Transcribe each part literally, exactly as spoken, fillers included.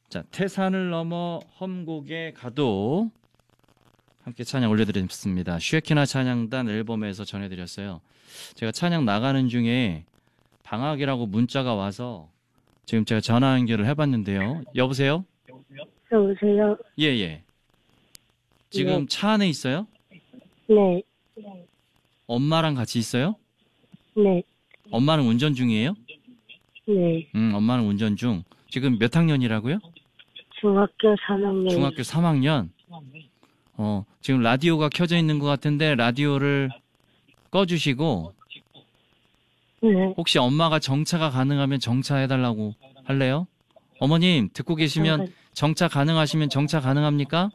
자, 태산을 넘어 험곡에 가도 함께 찬양 올려드렸습니다. 쉐키나 찬양단 앨범에서 전해드렸어요. 제가 찬양 나가는 중에 방학이라고 문자가 와서 지금 제가 전화 연결을 해봤는데요. 여보세요? 여보세요? 예예. 예. 지금 네. 차 안에 있어요? 네. 엄마랑 같이 있어요? 네. 엄마는 운전 중이에요? 네. 음, 엄마는 운전 중. 지금 몇 학년이라고요? 중학교 삼 학년. 중학교 삼 학년. 어, 지금 라디오가 켜져 있는 것 같은데 라디오를 꺼주시고 네. 혹시 엄마가 정차가 가능하면 정차해달라고 할래요? 어머님 듣고 계시면 정차 가능하시면 정차 가능합니까?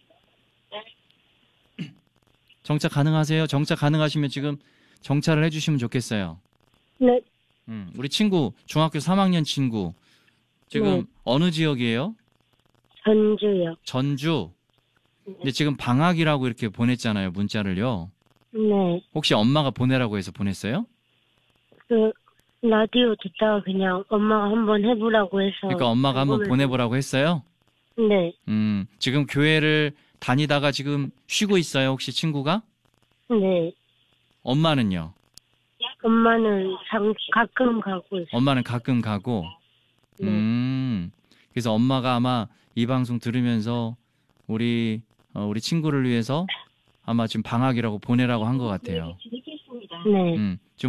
정차 가능하세요? 정차 가능하시면 지금 정차를 해주시면 좋겠어요. 네. 음, 우리 친구 중학교 삼 학년 친구 지금 네. 어느 지역이에요? 전주요. 전주. 근데 지금 방학이라고 이렇게 보냈잖아요, 문자를요. 네. 혹시 엄마가 보내라고 해서 보냈어요? 그 라디오 듣다가 그냥 엄마가 한번 해보라고 해서. 그러니까 엄마가 한번 보내서- 보내보라고 했어요? 네. 음, 지금 교회를 다니다가 지금 쉬고 있어요, 혹시 친구가? 네. 엄마는요? 엄마는 장, 가끔 가고 있어요. 엄마는 가끔 가고. 네. 음, 그래서 엄마가 아마 이 방송 들으면서 우리, 어, 우리 친구를 위해서 아마 지금 방학이라고 보내라고 한 것 같아요. 네. 음, 좀